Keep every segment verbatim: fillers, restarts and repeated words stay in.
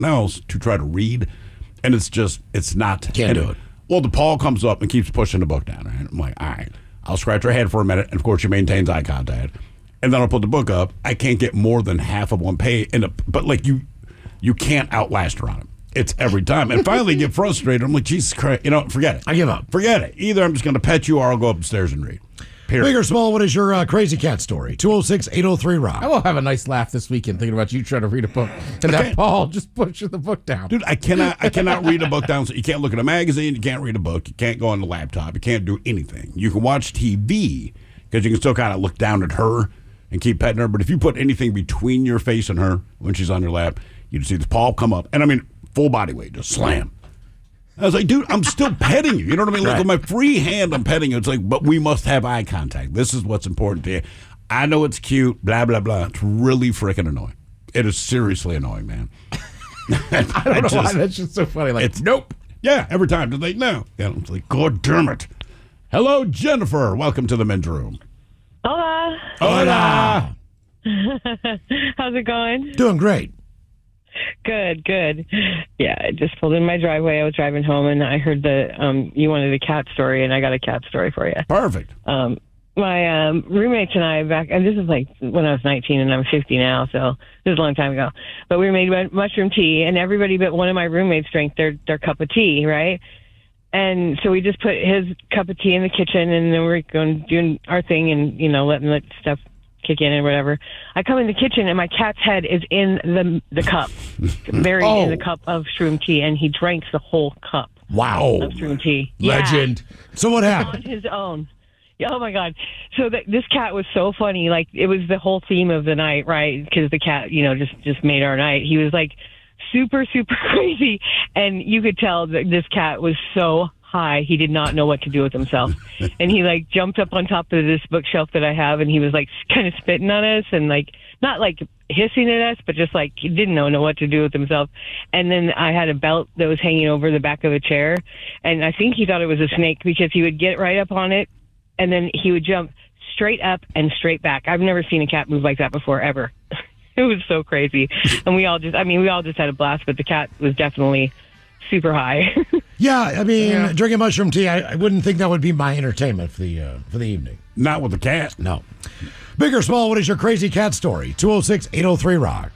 else to try to read, and it's just, it's not. Can't do it. Well, DePaul comes up and keeps pushing the book down. Right? I'm like, all right, I'll scratch her head for a minute, and of course she maintains eye contact, and then I'll put the book up. I can't get more than half of one page, in a, but like you, you can't outlast her on it. It's every time. And finally get frustrated. I'm like, Jesus Christ, you know, forget it. I give up. Forget it. Either I'm just going to pet you or I'll go upstairs and read. Period. Big or small, what is your uh, crazy cat story? two oh six, eight oh three, Rock. I will have a nice laugh this weekend thinking about you trying to read a book and that Paul just pushes the book down. Dude, I cannot I cannot read a book down. So you can't look at a magazine. You can't read a book. You can't go on the laptop. You can't do anything. You can watch T V because you can still kind of look down at her and keep petting her. But if you put anything between your face and her when she's on your lap, you just see the paw come up. And I mean, full body weight, just slam. I was like, dude, I'm still petting you. You know what I mean? Like, right. with my free hand, I'm petting you. It's like, but we must have eye contact. This is what's important to you. I know it's cute, blah, blah, blah. It's really freaking annoying. It is seriously annoying, man. I don't I know just, why. That's just so funny. Like, it's nope. Yeah, every time. They're like, no. Yeah, it's like, God damn it. Hello, Jennifer. Welcome to the men's room. Hola. Hola. How's it going? Doing great. Good, good. Yeah, I just pulled in my driveway. I was driving home, and I heard the um, you wanted a cat story, and I got a cat story for you. Perfect. Um, my um, roommates and I back, and this is like when I was nineteen, and I'm fifty now, so this is a long time ago. But we made mushroom tea, and everybody but one of my roommates drank their their cup of tea, right? And so we just put his cup of tea in the kitchen, and then we're going doing our thing, and you know, letting let stuff kick in and whatever. I come in the kitchen and my cat's head is in the the cup, buried oh. in the cup of shroom tea, and he drank the whole cup. Wow, of shroom tea. Legend. Yeah. So what happened? On his own. Oh my God! So the, this cat was so funny. Like it was the whole theme of the night, right? Because the cat, you know, just just made our night. He was like super super crazy, and you could tell that this cat was so high, he did not know what to do with himself. And he like jumped up on top of this bookshelf that I have, and he was like kind of spitting on us and like not like hissing at us, but just like he didn't know, know what to do with himself. And then I had a belt that was hanging over the back of a chair, and I think he thought it was a snake because he would get right up on it and then he would jump straight up and straight back. I've never seen a cat move like that before, ever. It was so crazy. And we all just, I mean, we all just had a blast, but the cat was definitely super high. Yeah, I mean, yeah. drinking mushroom tea, I, I wouldn't think that would be my entertainment for the uh, for the evening. Not with the cat. No. Big or small, what is your crazy cat story? two oh six, eight oh three, Rock.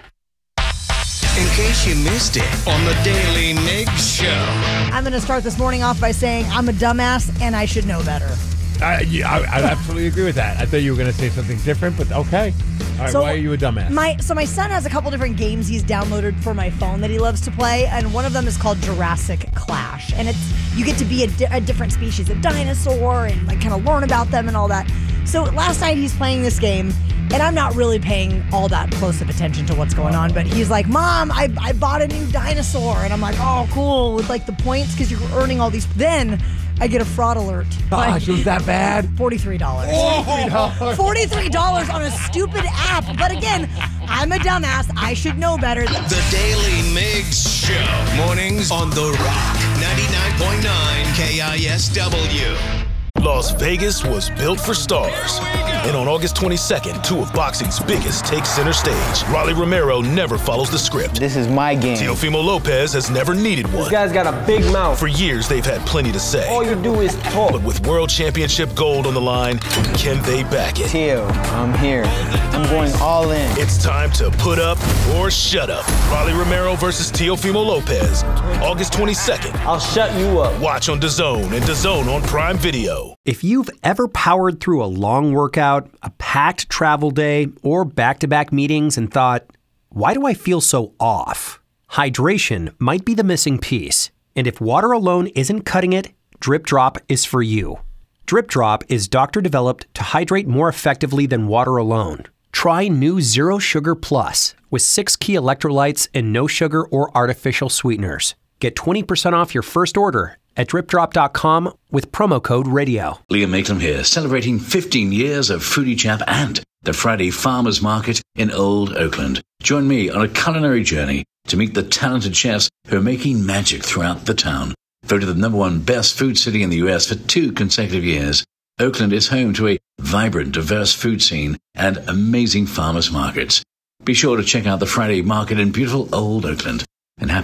In case you missed it on the Daily Migs Show. I'm going to start this morning off by saying I'm a dumbass and I should know better. I, yeah, I, I absolutely agree with that. I thought you were going to say something different, but okay. All right, so why are you a dumbass? My so my son has a couple different games he's downloaded for my phone that he loves to play, and one of them is called Jurassic Clash, and it's you get to be a, di- a different species of dinosaur and like kind of learn about them and all that. So last night he's playing this game, and I'm not really paying all that close of attention to what's going on, but he's like, "Mom, I I bought a new dinosaur," and I'm like, "Oh, cool!" With like the points because you're earning all these. Then I get a fraud alert. Gosh, it was that bad? forty-three dollars. Oh. forty-three dollars on a stupid app. But again, I'm a dumbass. I should know better. The Daily Migs Show. Mornings on The Rock. ninety-nine point nine K I S W. Las Vegas was built for stars. And on August twenty-second, two of boxing's biggest take center stage. Rolly Romero never follows the script. This is my game. Teofimo Lopez has never needed one. This guy's got a big mouth. For years, they've had plenty to say. All you do is talk. But with World Championship gold on the line, can they back it? Teo, I'm here. I'm going all in. It's time to put up or shut up. Rolly Romero versus Teofimo Lopez. August twenty-second. I'll shut you up. Watch on DAZN and DAZN on Prime Video. If you've ever powered through a long workout, a packed travel day, or back-to-back meetings and thought, why do I feel so off? Hydration might be the missing piece. And if water alone isn't cutting it, Drip Drop is for you. Drip Drop is doctor-developed to hydrate more effectively than water alone. Try new Zero Sugar Plus with six key electrolytes and no sugar or artificial sweeteners. Get twenty percent off your first order at drip drop dot com with promo code radio. Liam Maitland here, celebrating fifteen years of Foodie Chap and the Friday Farmers Market in Old Oakland. Join me on a culinary journey to meet the talented chefs who are making magic throughout the town. Voted the number one best food city in the U S for two consecutive years, Oakland is home to a vibrant, diverse food scene and amazing farmers markets. Be sure to check out the Friday Market in beautiful Old Oakland. and happy